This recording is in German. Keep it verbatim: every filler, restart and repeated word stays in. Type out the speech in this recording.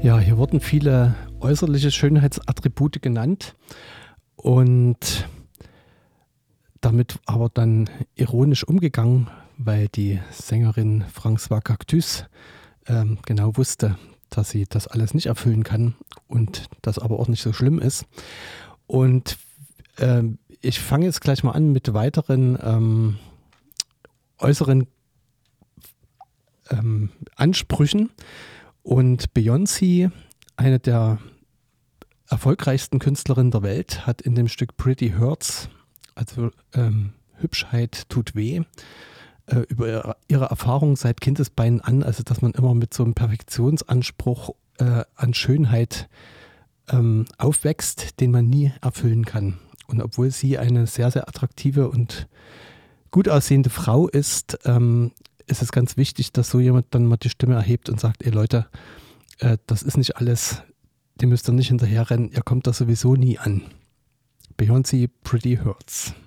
Ja, hier wurden viele äußerliche Schönheitsattribute genannt und damit aber dann ironisch umgegangen, weil die Sängerin Françoise Cactus ähm, genau wusste, dass sie das alles nicht erfüllen kann und das aber auch nicht so schlimm ist. Und ähm, ich fange jetzt gleich mal an mit weiteren ähm, äußeren ähm, Ansprüchen. Und Beyoncé, eine der erfolgreichsten Künstlerinnen der Welt, hat in dem Stück Pretty Hurts, also ähm, Hübschheit tut weh, äh, über ihre, ihre Erfahrung seit Kindesbeinen an, also dass man immer mit so einem Perfektionsanspruch äh, an Schönheit ähm, aufwächst, den man nie erfüllen kann. Und obwohl sie eine sehr, sehr attraktive und gut aussehende Frau ist, ähm, ist es ganz wichtig, dass so jemand dann mal die Stimme erhebt und sagt, ey Leute, äh, das ist nicht alles, dem müsst ihr nicht hinterherrennen, ihr kommt da sowieso nie an. Beyoncé, Pretty Hurts.